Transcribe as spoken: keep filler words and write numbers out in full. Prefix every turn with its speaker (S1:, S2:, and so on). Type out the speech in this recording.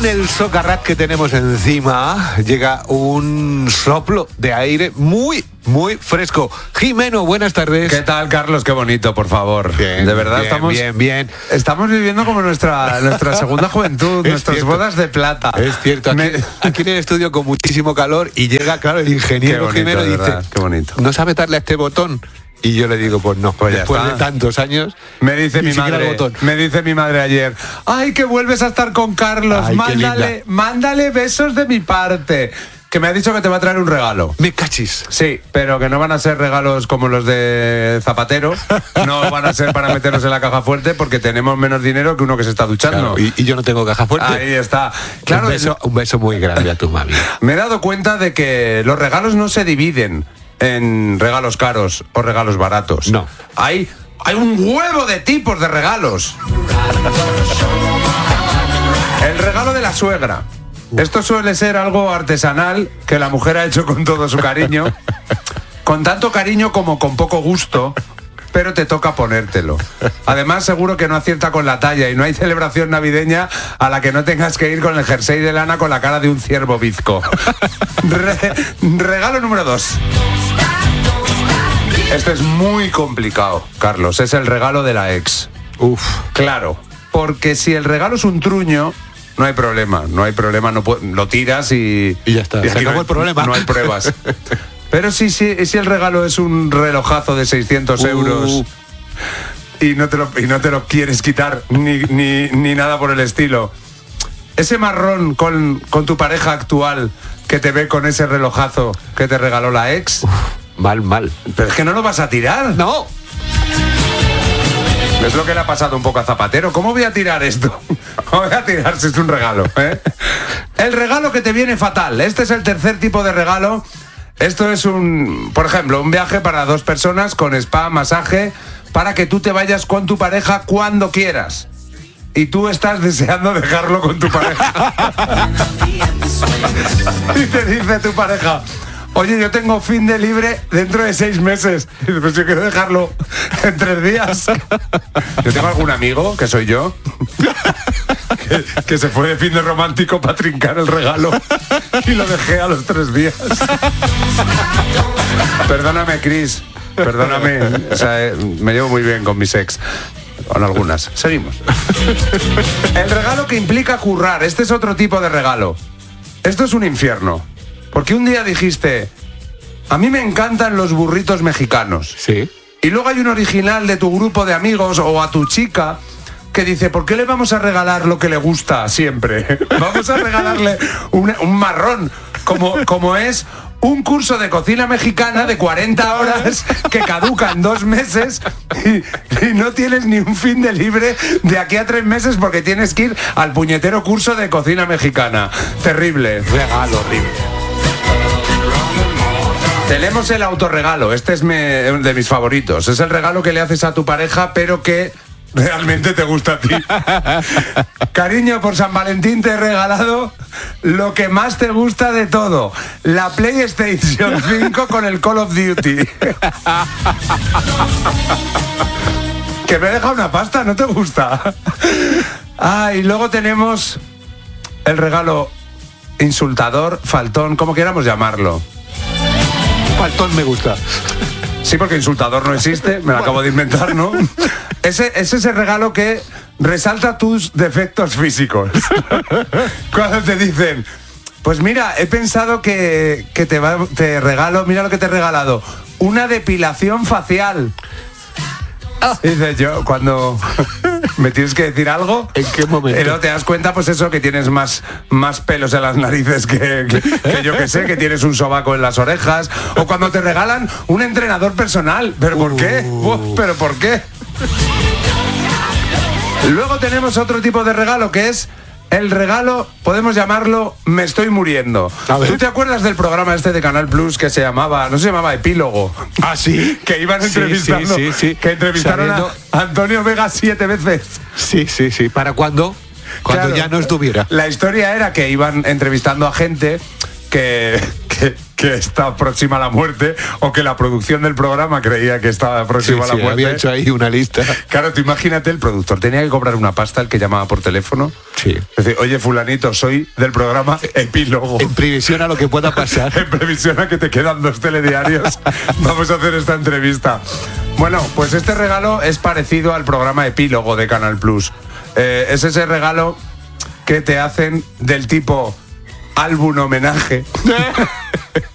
S1: con el socarrat que tenemos encima, llega un soplo de aire muy, muy fresco. Jimeno, buenas tardes.
S2: ¿Qué tal, Carlos? Qué bonito, por favor.
S1: Bien,
S2: de verdad,
S1: bien,
S2: estamos
S1: bien, bien.
S2: Estamos viviendo como nuestra, nuestra segunda juventud,
S1: Es
S2: nuestras
S1: cierto.
S2: bodas de plata.
S1: Es cierto, aquí,
S2: Me-
S1: aquí en el estudio con muchísimo calor y llega, claro, el ingeniero
S2: Qué bonito,
S1: Jimeno
S2: de
S1: dice,
S2: verdad, qué bonito.
S1: ¿no sabe darle a este botón? Y yo le digo, pues no,
S2: Pues ya
S1: después
S2: está.
S1: de tantos años,
S2: Me dice
S1: ni
S2: mi
S1: siquiera el
S2: madre,
S1: botón.
S2: me dice mi madre ayer, ay, que vuelves a estar con Carlos,
S1: Ay, qué
S2: mándale,
S1: linda.
S2: mándale besos de mi parte. Que me ha dicho que te va a traer un regalo.
S1: Me cachis.
S2: Sí, pero que no van a ser regalos como los de Zapatero, no van a ser para meternos en la caja fuerte porque tenemos menos dinero que uno que se está duchando.
S1: Claro, y, y yo no tengo caja fuerte.
S2: Ahí está. Claro,
S1: un, beso, un beso muy grande a tu mami.
S2: me he dado cuenta de que los regalos no se dividen en regalos caros o regalos baratos.
S1: No.
S2: Hay, hay un huevo de tipos de regalos. El regalo de la suegra. Esto suele ser algo artesanal que la mujer ha hecho con todo su cariño. Con tanto cariño como con poco gusto. Pero te toca ponértelo. Además, seguro que no acierta con la talla y no hay celebración navideña a la que no tengas que ir con el jersey de lana con la cara de un ciervo bizco. Re- regalo número dos. Este es muy complicado, Carlos. Es el regalo de la ex.
S1: Uf.
S2: Claro, porque si el regalo es un truño, no hay problema. No hay problema, no pu- lo tiras y...
S1: Y ya está, se
S2: aquí
S1: acabó
S2: no hay-
S1: el problema.
S2: No hay pruebas. Pero si, si, si el regalo es un relojazo de seiscientos euros
S1: Uh.
S2: y, no te lo, y no te lo quieres quitar ni, ni, ni nada por el estilo, ese marrón con, con tu pareja actual que te ve con ese relojazo que te regaló la ex,
S1: Mal, mal.
S2: pero es que no lo vas a tirar.
S1: No.
S2: Es lo que le ha pasado un poco a Zapatero. ¿Cómo voy a tirar esto? ¿Cómo voy a tirar si es un regalo? ¿eh? El regalo que te viene fatal. Este es el tercer tipo de regalo. Esto es un, por ejemplo, un viaje para dos personas con spa, masaje, para que tú te vayas con tu pareja cuando quieras. Y tú estás deseando dejarlo con tu pareja. Y te dice tu pareja, oye, yo tengo fin de libre dentro de seis meses. Y dices, pues yo quiero dejarlo en tres días. Yo tengo algún amigo, que soy yo, que, que se fue de fin de romántico para trincar el regalo y lo dejé a los tres días. Perdóname, Chris. Perdóname. O sea, eh, me llevo muy bien con mis ex. Con algunas. Seguimos. El regalo que implica currar. Este es otro tipo de regalo. Esto es un infierno. Porque un día dijiste, a mí me encantan los burritos mexicanos.
S1: Sí.
S2: Y luego hay un original de tu grupo de amigos o a tu chica que dice, ¿por qué le vamos a regalar lo que le gusta siempre? Vamos a regalarle un, un marrón, como, como es un curso de cocina mexicana de cuarenta horas que caduca en dos meses y, y no tienes ni un fin de libre de aquí a tres meses porque tienes que ir al puñetero curso de cocina mexicana. Terrible.
S1: Regalo horrible.
S2: Tenemos el autorregalo, este es me- de mis favoritos. Es el regalo que le haces a tu pareja, pero que realmente te gusta a ti. Cariño, por San Valentín te he regalado lo que más te gusta de todo: la PlayStation cinco con el Call of Duty. Que me deja una pasta, ¿no te gusta? Ah, y luego tenemos el regalo insultador, faltón, como queramos llamarlo.
S1: Faltón me gusta.
S2: Sí, porque insultador no existe, me lo acabo de inventar, ¿no? Ese, ese es el regalo que resalta tus defectos físicos. Cuando te dicen, pues mira, he pensado que, que te, va, te regalo, mira lo que te he regalado, una depilación facial. Y dices, yo, cuando me tienes que decir algo,
S1: ¿En qué momento?
S2: y luego te das cuenta, pues eso, que tienes más, más pelos en las narices que, que, que yo que sé, que tienes un sobaco en las orejas, o cuando te regalan un entrenador personal. ¿Pero por qué? Uf, ¿Pero por qué? Luego tenemos otro tipo de regalo que es el regalo, podemos llamarlo Me estoy muriendo.
S1: A ver.
S2: ¿Tú te acuerdas del programa este de Canal Plus que se llamaba, no se llamaba Epílogo?
S1: ¿Ah, sí?
S2: Que iban
S1: Sí,
S2: entrevistando,
S1: sí, sí, sí.
S2: que entrevistaron
S1: Sabiendo-
S2: a Antonio Vega siete veces.
S1: Sí, sí, sí. ¿Para cuándo? Cuando
S2: Claro.
S1: ya no estuviera.
S2: La historia era que iban entrevistando a gente que, que, que está próxima a la muerte, o que la producción del programa creía que estaba
S1: Sí,
S2: próxima a la
S1: sí,
S2: muerte.
S1: había hecho ahí una lista.
S2: Claro, tú imagínate, el productor tenía que cobrar una pasta, el que llamaba por teléfono,
S1: Sí.
S2: Es decir, oye, fulanito, soy del programa Epílogo.
S1: En previsión a lo que pueda pasar.
S2: En previsión a que te quedan dos telediarios, vamos a hacer esta entrevista. Bueno, pues este regalo es parecido al programa Epílogo de Canal Plus. Eh, es ese regalo que te hacen del tipo álbum homenaje.